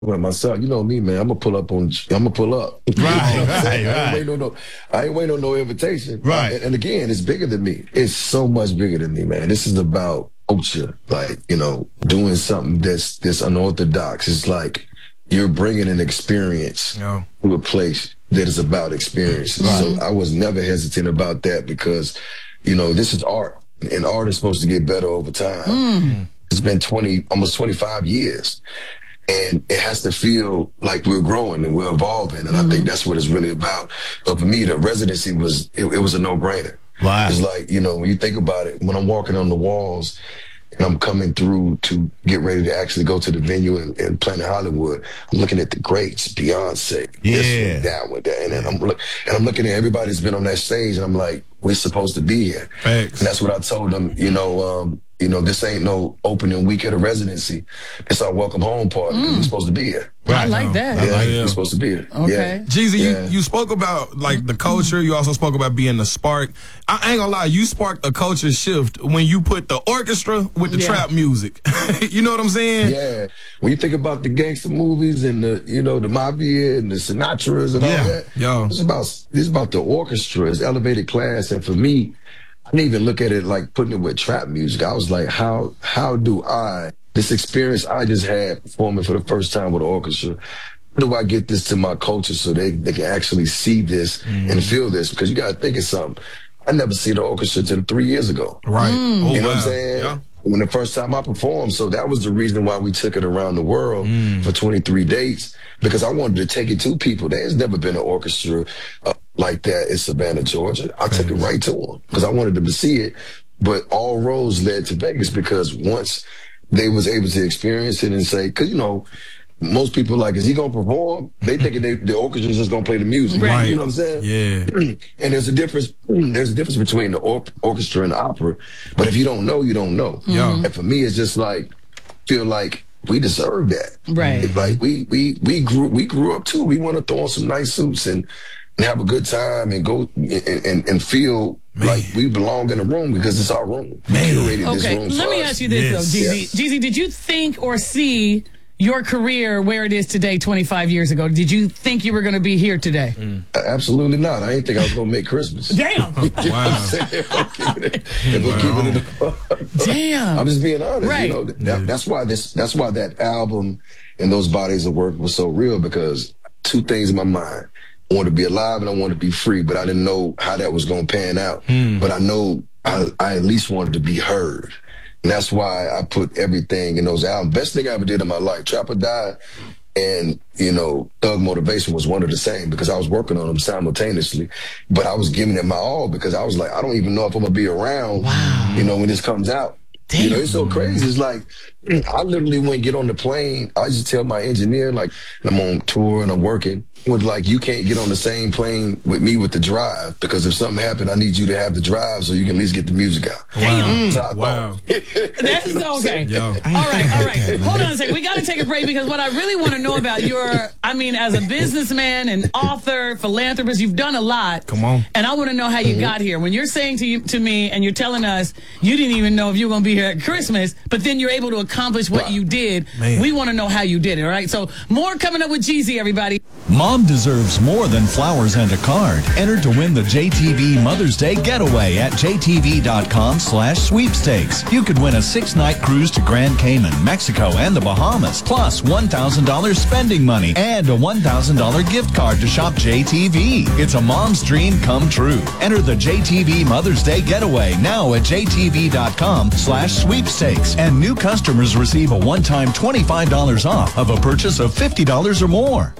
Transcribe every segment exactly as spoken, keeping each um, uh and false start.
Well, myself, you know me, man. I'm gonna pull up on. I'm gonna pull up. Right, right, I ain't right. waiting on no. I ain't waiting on no invitation. Right. And, and again, it's bigger than me. It's so much bigger than me, man. This is about culture, like you know, doing something that's that's unorthodox. It's like you're bringing an experience Yeah. to a place that is about experience. Right. So I was never hesitant about that because, you know, this is art, and art is supposed to get better over time. Mm. It's been twenty, almost twenty-five years. And it has to feel like we're growing and we're evolving. And Mm-hmm. I think that's what it's really about. But for me, the residency was, it, it was a no-brainer. Wow. It's like, you know, when you think about it, when I'm walking on the walls and I'm coming through to get ready to actually go to the venue in, in Planet Hollywood, I'm looking at the greats, Beyonce, Yeah. this one, that one, that. And then I'm, look, and I'm looking at everybody that's been on that stage, and I'm like, we're supposed to be here. Thanks. And that's what I told them, you know, um, you know, this ain't no opening week at a residency. It's our welcome home party. Mm. We're supposed to be here. I like that. I Yeah, like we're that. supposed to be here. Okay. Yeah. Jeezy, Yeah. you, you spoke about like the culture. You also spoke about being the spark. I ain't gonna lie, you sparked a culture shift when you put the orchestra with the Yeah. trap music. You know what I'm saying? Yeah. When you think about the gangster movies and the, you know, the mafia and the Sinatras and Yeah. all that, Yo. it's about it's about the orchestra. It's elevated class. And for me, I didn't even look at it like putting it with trap music. I was like, how how do I, this experience I just had performing for the first time with an orchestra, how do I get this to my culture so they, they can actually see this and feel this? Because you got to think of something. I never seen the orchestra till three years ago. Right. Oh, You know wow. what I'm saying? Yeah. When the first time I performed, so that was the reason why we took it around the world for twenty-three dates, because I wanted to take it to people. There's never been an orchestra uh, like that in Savannah, Georgia. I took it right to them because I wanted them to see it. But all roads led to Vegas because once they was able to experience it and say, because, you know, most people like, is he going to perform? They think they, the orchestra's just going to play the music. Right. You know what I'm saying? Yeah. And there's a difference. There's a difference between the or- orchestra and the opera. But if you don't know, you don't know. Yeah. And for me, it's just like feel like we deserve that. Right. It's like we we we grew we grew up too. We want to throw on some nice suits and, and have a good time and go and and, and feel like we belong in the room because it's our room. We curated this Okay, room let for me us. ask you this, Yes. though, Jeezy. Yes. Jeezy, did you think or see your career where it is today twenty-five years ago? Did you think you were going to be here today? Absolutely not. I didn't think I was gonna make Christmas. Damn. You know what I'm saying? If I'm keeping it, if I'm keeping it Damn. I'm just being honest. Right. You know, that, that's why this. That's why that album and those bodies of work was so real, because two things in my mind: I want to be alive and I want to be free. But I didn't know how that was going to pan out. But I know I, I at least wanted to be heard, and that's why I put everything in those albums. Best thing I ever did in my life: Trap or Die, and you know, Thug Motivation was one of the same, because I was working on them simultaneously, but I was giving it my all because I was like, I don't even know if I'm gonna be around, you know, when this comes out. You know, it's so crazy. It's like, I literally wouldn't get on the plane. I just tell my engineer, like, I'm on tour and I'm working, with like, you can't get on the same plane with me with the drive, because if something happened, I need you to have the drive so you can at least get the music out. Wow. So I Wow. thought- That's okay. Yo. All right, all right. Hold on a second. We got to take a break, because what I really want to know about your, I mean, as a businessman and author, philanthropist, you've done a lot. Come on. And I want to know how you got here. When you're saying to you, to me, and you're telling us you didn't even know if you were going to be here at Christmas, but then you're able to accomplish what you did. Man. We want to know how you did it. All right. So more coming up with Jeezy, everybody. Mom deserves more than flowers and a card. Enter to win the J T V Mother's Day Getaway at J T V dot com slash sweepstakes. You could win a six-night cruise to Grand Cayman, Mexico, and the Bahamas, plus one thousand dollars spending money and a one thousand dollars gift card to shop J T V. It's a mom's dream come true. Enter the J T V Mother's Day Getaway now at J T V dot com slash sweepstakes. And new customers receive a one-time twenty-five dollars off of a purchase of fifty dollars or more.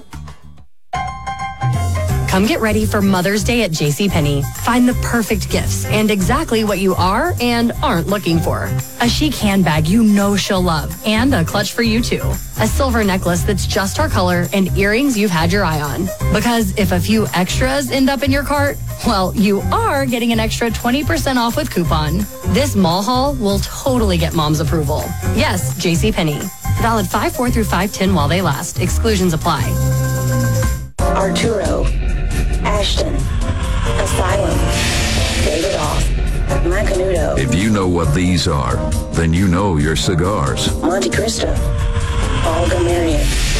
Come get ready for Mother's Day at JCPenney. Find the perfect gifts and exactly what you are and aren't looking for. A chic handbag you know she'll love, and a clutch for you too. A silver necklace that's just her color, and earrings you've had your eye on. Because if a few extras end up in your cart, well, you are getting an extra twenty percent off with coupon. This mall haul will totally get mom's approval. Yes, JCPenney. Valid five four through five ten while they last. Exclusions apply. Arturo, Ashton, Asylum, David Off, Macanudo, If you know what these are, then you know your cigars. Monte Cristo, Olga Marion,